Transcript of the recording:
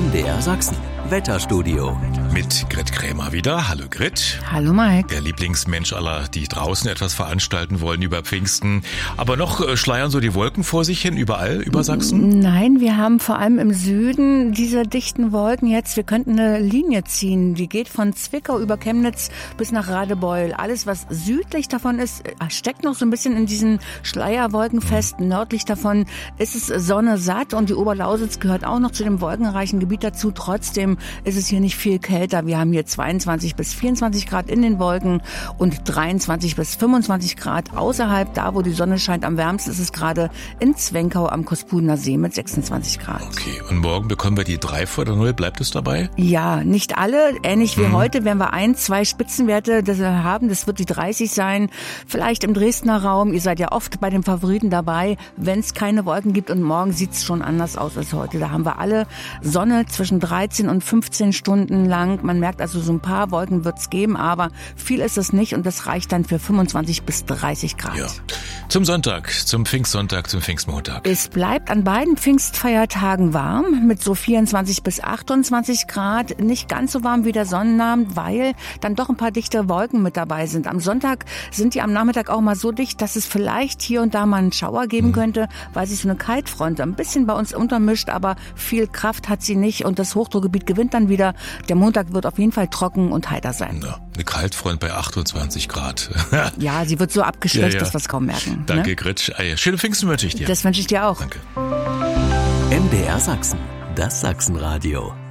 MDR Sachsen. Wetterstudio. Mit Grit Krämer wieder. Hallo Grit. Hallo Mike. Der Lieblingsmensch aller, die draußen etwas veranstalten wollen über Pfingsten. Aber noch schleiern so die Wolken vor sich hin, überall über Sachsen? Nein, wir haben vor allem im Süden diese dichten Wolken jetzt. Wir könnten eine Linie ziehen, die geht von Zwickau über Chemnitz bis nach Radebeul. Alles, was südlich davon ist, steckt noch so ein bisschen in diesen Schleierwolken fest. Nördlich davon ist es Sonne satt und die Oberlausitz gehört auch noch zu dem wolkenreichen Gebiet dazu. Trotzdem ist es hier nicht viel kälter. Wir haben hier 22 bis 24 Grad in den Wolken und 23 bis 25 Grad außerhalb. Da, wo die Sonne scheint, am wärmsten ist es gerade in Zwenkau am Kospudener See mit 26 Grad. Okay, und morgen bekommen wir die 3 vor der 0. Bleibt es dabei? Ja, nicht alle. Ähnlich wie heute werden wir 1, 2 Spitzenwerte haben. Das wird die 30 sein. Vielleicht im Dresdner Raum. Ihr seid ja oft bei den Favoriten dabei, wenn es keine Wolken gibt. Und morgen sieht es schon anders aus als heute. Da haben wir alle Sonne zwischen 13 und 15 Stunden lang. Man merkt also, so ein paar Wolken wird es geben, aber viel ist es nicht und das reicht dann für 25 bis 30 Grad. Ja. Zum Sonntag, zum Pfingstsonntag, zum Pfingstmontag. Es bleibt an beiden Pfingstfeiertagen warm mit so 24 bis 28 Grad. Nicht ganz so warm wie der Sonnenabend, weil dann doch ein paar dichte Wolken mit dabei sind. Am Sonntag sind die am Nachmittag auch mal so dicht, dass es vielleicht hier und da mal einen Schauer geben könnte, weil sich so eine Kaltfront ein bisschen bei uns untermischt, aber viel Kraft hat sie nicht und das Hochdruckgebiet gewinnt dann wieder. Der Montag wird auf jeden Fall trocken und heiter sein. Ja, eine Kaltfront bei 28 Grad. Ja, sie wird so abgeschwächt, dass wir es kaum merken. Danke, ne? Grit. Schöne Pfingsten wünsche ich dir. Das wünsche ich dir auch. Danke. MDR Sachsen. Das Sachsenradio.